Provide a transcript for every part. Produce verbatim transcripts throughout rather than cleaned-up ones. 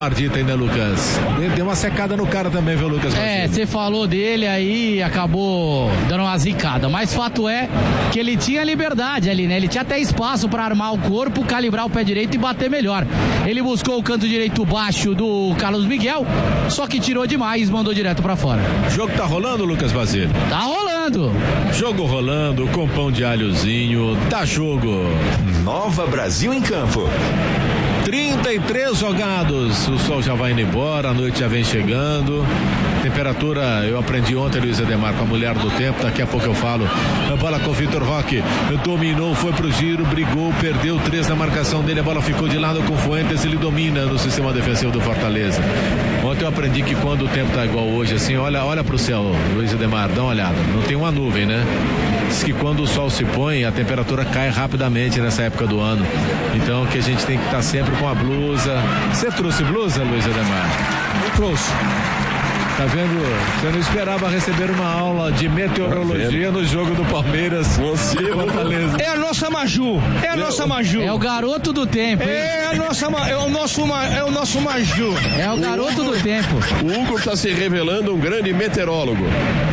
Ardita ainda, Lucas. Deu uma secada no cara também, viu, Lucas? É, você falou dele aí, acabou dando uma zicada. Mas fato é que ele tinha liberdade ali, né? Ele tinha até espaço para armar o corpo, calibrar o pé direito e bater melhor. Ele buscou o canto direito baixo do Carlos Miguel, só que tirou demais e mandou direto para fora. O jogo tá rolando, Lucas Basílio? Tá rolando. Jogo rolando, com pão de alhozinho, tá jogo. Nova Brasil em Campo. trinta e três jogados, o sol já vai indo embora, a noite já vem chegando. Temperatura, eu aprendi ontem, Luiz Ademar, com a mulher do tempo, daqui a pouco eu falo. A bola com o Vitor Roque, dominou, foi pro giro, brigou, perdeu três na marcação dele, a bola ficou de lado com o Fuentes, ele domina no sistema defensivo do Fortaleza. Ontem eu aprendi que quando o tempo tá igual hoje, assim, olha, olha pro céu, Luiz Ademar, dá uma olhada, não tem uma nuvem, né? Diz que quando o sol se põe, a temperatura cai rapidamente nessa época do ano. Então que a gente tem que estar sempre com a blusa. Você trouxe blusa, Luiz Ademar? Eu trouxe. Tá vendo? Você não esperava receber uma aula de meteorologia no jogo do Palmeiras. Você, Fortaleza. É a nossa Maju. É a nossa Maju. É o garoto do tempo. É a nossa, é o nosso, é o nosso Maju. É o garoto do tempo. O Hugo está se revelando um grande meteorólogo.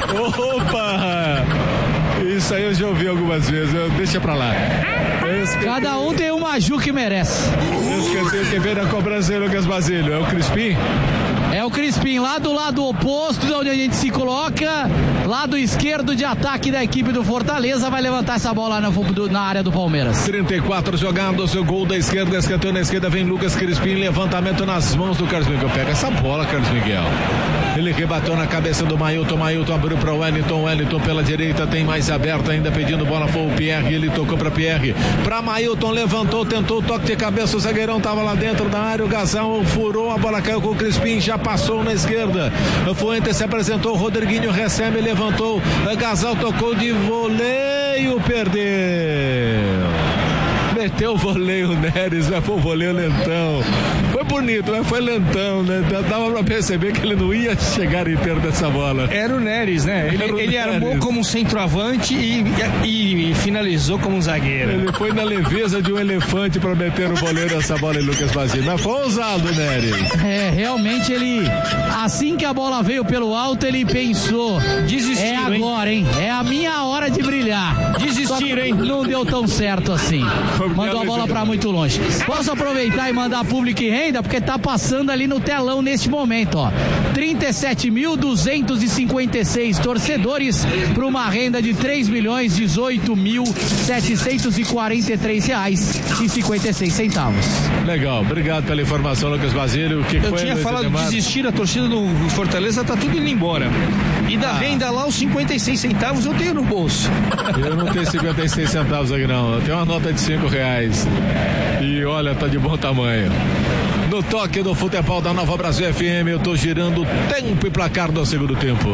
Opa! Isso aí eu já ouvi algumas vezes. Eu, deixa pra lá. Cada um tem um Maju que merece. Quem vem na cobrança aí, Lucas Basílio? É o Crispim? É o Crispim, lá do lado oposto de onde a gente se coloca, lado esquerdo de ataque da equipe do Fortaleza, vai levantar essa bola na, na área do Palmeiras. trinta e quatro jogados, o gol da esquerda, escanteio na esquerda, vem Lucas Crispim, levantamento nas mãos do Carlos Miguel. Pega essa bola, Carlos Miguel. Ele rebateu na cabeça do Mailton, Mailton abriu para o Wellington, Wellington pela direita, tem mais aberto ainda, pedindo bola, foi o Pierre, ele tocou para Pierre, para Mailton, levantou, tentou o toque de cabeça, o zagueirão estava lá dentro da área, o Gazão furou, a bola caiu com o Crispim, já passou na esquerda, o Fuentes se apresentou, o Rodriguinho recebe, levantou, o Gazão tocou de voleio, perdeu. Meteu o voleio Neres, mas foi um voleio lentão. Foi bonito, mas foi lentão, né? Dava pra perceber que ele não ia chegar inteiro dessa bola. Era o Neres, né? Ele, ele Neres. armou como centroavante e, e, e finalizou como zagueiro. Ele foi na leveza de um elefante pra meter o voleio nessa bola em Lucas Basílio. Mas foi ousado, Neres. É, realmente ele, assim que a bola veio pelo alto, ele pensou, Desistir, é agora, hein? hein? É a minha hora de brilhar. Desistir, hein? Não deu tão certo assim. Mandou a bola pra muito longe. Posso aproveitar e mandar público e renda, porque tá passando ali no telão neste momento, ó. trinta e sete mil duzentos e cinquenta e seis torcedores para uma renda de três milhões dezoito mil setecentos e quarenta e três reais e cinquenta e seis centavos. Legal, obrigado pela informação, Lucas Basílio. O que Eu foi, tinha Luiz falado de Ademar? desistir, a torcida do Fortaleza tá tudo indo embora. E da Ah. renda lá, os cinquenta e seis centavos eu tenho no bolso. Eu não tenho cinquenta e seis centavos aqui não, eu tenho uma nota de cinco reais. E olha, tá de bom tamanho. No toque do futebol da Nova Brasil F M, eu tô girando tempo e placar do segundo tempo.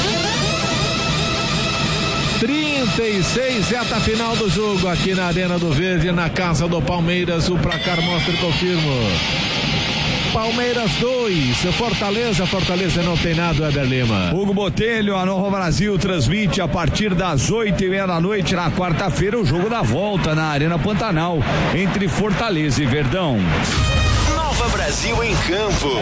trinta e seis, reta final do jogo aqui na Arena do Verde, na casa do Palmeiras. O placar mostra e confirma. Palmeiras dois, Fortaleza, Fortaleza não tem nada, Weber Lima. Hugo Botelho, a Nova Brasil transmite a partir das oito e meia da noite na quarta-feira o jogo da volta na Arena Pantanal entre Fortaleza e Verdão. Nova Brasil em Campo.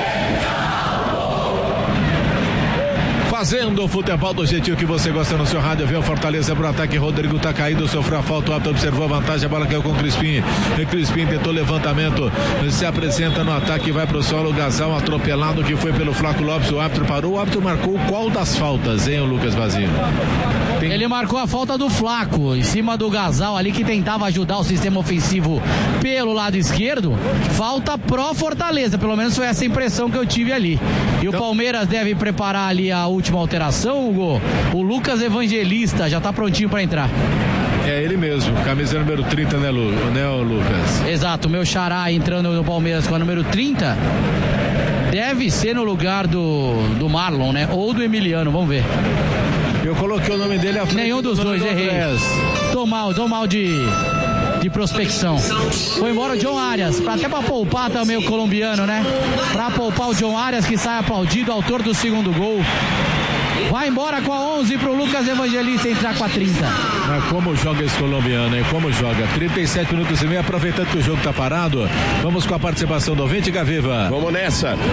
Fazendo o futebol do jeitinho que você gosta no seu rádio, vê o Fortaleza pro ataque, Rodrigo tá caído, sofreu a falta, o árbitro observou a vantagem, a bola caiu com o Crispim, o Crispim tentou levantamento, se apresenta no ataque, vai pro solo, o Gazal atropelado que foi pelo Flaco Lopes, o árbitro parou, o árbitro marcou qual das faltas, hein, o Lucas Basílio? Tem... Ele marcou a falta do Flaco, em cima do Gazal ali, que tentava ajudar o sistema ofensivo pelo lado esquerdo, falta pró Fortaleza, pelo menos foi essa impressão que eu tive ali. E então... o Palmeiras deve preparar ali a última alteração, Hugo. O Lucas Evangelista já tá prontinho para entrar. É ele mesmo, camisa número trinta, né, Lu, né, Lucas? Exato, o meu xará entrando no Palmeiras com a número trinta deve ser no lugar do, do Marlon, né? Ou do Emiliano, vamos ver. Eu coloquei o nome dele à frente. Nenhum dos do dois, do errei. Tô mal, tô mal de, de prospecção. Foi embora o John Arias, pra, até pra poupar também o colombiano, né? Pra poupar o John Arias, que sai aplaudido, autor do segundo gol. Vai embora com a onze pro Lucas Evangelista entrar com a trinta. Mas como joga esse colombiano, hein? Como joga? trinta e sete minutos e meio, aproveitando que o jogo tá parado. Vamos com a participação do ouvinte, Gaviva. Vamos nessa.